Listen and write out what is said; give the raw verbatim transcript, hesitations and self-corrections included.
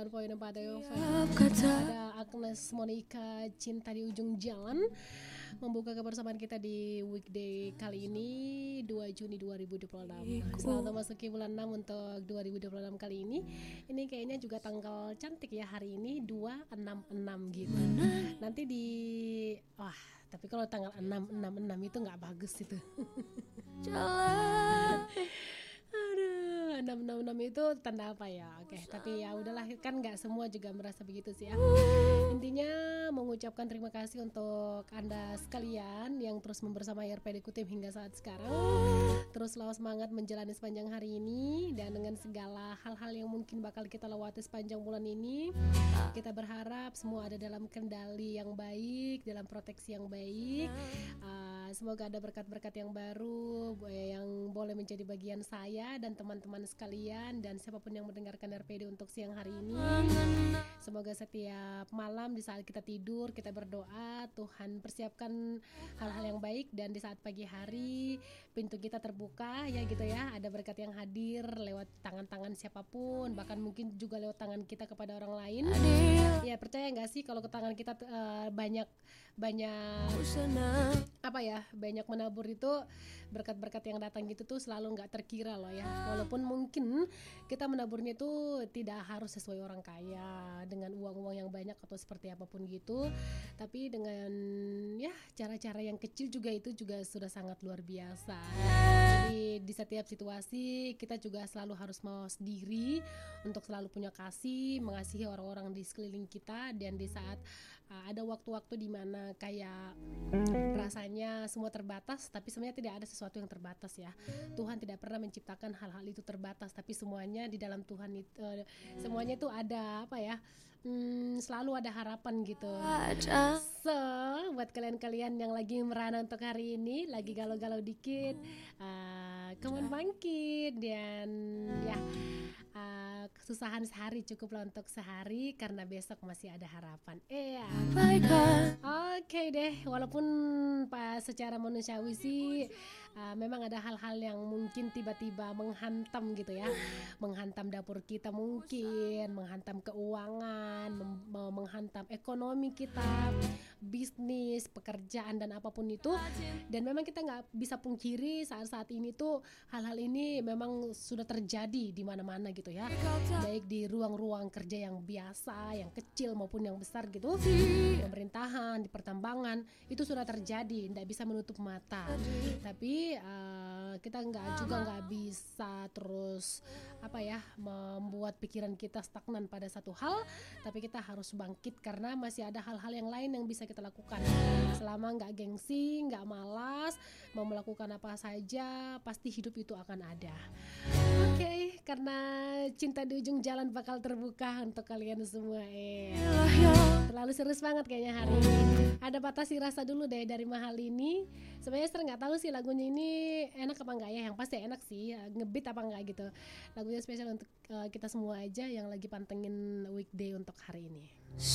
sembilan koma empat F M. Ada Agnes Monica Cinta di Ujung Jalan membuka kebersamaan kita di weekday kali ini dua Juni dua ribu dua puluh enam. Selamat memasuki bulan enam untuk dua ribu dua puluh enam kali ini. Ini kayaknya juga tanggal cantik ya hari ini dua enam enam gitu. Nanti di wah, tapi kalau tanggal enam enam enam itu enggak bagus itu. Jalan. Aduh, enam enam enam itu tanda apa ya? Oke, okay, tapi ya udahlah, kan nggak semua juga merasa begitu sih ya. Intinya mengucapkan terima kasih untuk Anda sekalian yang terus membersamai R P D Kutim hingga saat sekarang. Terus selalu semangat menjalani sepanjang hari ini dan dengan segala hal-hal yang mungkin bakal kita lewati sepanjang bulan ini. Kita berharap semua ada dalam kendali yang baik, dalam proteksi yang baik. Uh, semoga ada berkat-berkat yang baru yang boleh menjadi bagian saya dan teman-teman sekalian dan siapapun yang mendengarkan R P D untuk siang hari ini. Semoga setiap malam di saat kita tidur kita berdoa Tuhan persiapkan hal-hal yang baik, dan di saat pagi hari pintu kita terbuka ya gitu ya, ada berkat yang hadir lewat tangan-tangan siapapun, bahkan mungkin juga lewat tangan kita kepada orang lain. Ya percaya nggak sih kalau ke tangan kita uh, banyak banyak apa ya banyak menabur itu, berkat-berkat yang datang gitu tuh selalu nggak terkira loh ya. Walaupun mungkin kita menaburnya itu tidak harus sesuai orang kaya dengan uang-uang yang banyak atau seperti apapun gitu, tapi dengan ya cara-cara yang kecil juga itu juga sudah sangat luar biasa. Jadi di setiap situasi kita juga selalu harus mawas diri untuk selalu punya kasih, mengasihi orang-orang di sekeliling kita. Dan di saat uh, ada waktu-waktu di mana kayak rasanya semua terbatas, tapi sebenarnya tidak ada sesuatu yang terbatas ya. Tuhan tidak pernah menciptakan hal-hal itu terbatas, tapi semuanya di dalam Tuhan itu uh, semuanya itu ada apa ya? Hmm, selalu ada harapan gitu. So, buat kalian-kalian yang lagi merana untuk hari ini, lagi galau-galau dikit, uh, come on bangkit, dan ya uh, kesusahan sehari cukuplah untuk sehari karena besok masih ada harapan. Eh, ya. Oke okay deh, walaupun pas secara manusiawi sih uh, memang ada hal-hal yang mungkin tiba-tiba menghantam gitu ya, menghantam dapur kita mungkin, menghantam keuangan, mem- menghantam ekonomi kita, bisnis, pekerjaan dan apapun itu. Dan memang kita nggak bisa pungkiri saat-saat ini tuh hal-hal ini memang sudah terjadi di mana-mana gitu ya, baik di ruang-ruang kerja yang biasa, yang kecil maupun yang besar gitu, pemerintahan, di pertambangan itu sudah terjadi, nggak bisa menutup mata. Tapi uh, kita nggak juga nggak bisa terus apa ya membuat pikiran kita stagnan pada satu hal, tapi kita harus bangkit karena masih ada hal-hal yang lain yang bisa kita lakukan. Selama nggak gengsi, nggak malas, mau melakukan apa saja, pasti hidup itu akan ada. Oke, okay, karena cinta di ujung jalan bakal terbuka untuk kalian semua. Eh, terlalu serius banget kayaknya hari ini. Ada batasi rasa dulu deh dari Mahal ini. Sebenarnya sering nggak tahu sih lagunya ini enak apa enggak ya. Yang pasti enak sih, ngebeat apa enggak gitu. Lagunya spesial untuk uh, kita semua aja yang lagi pantengin weekday untuk hari ini.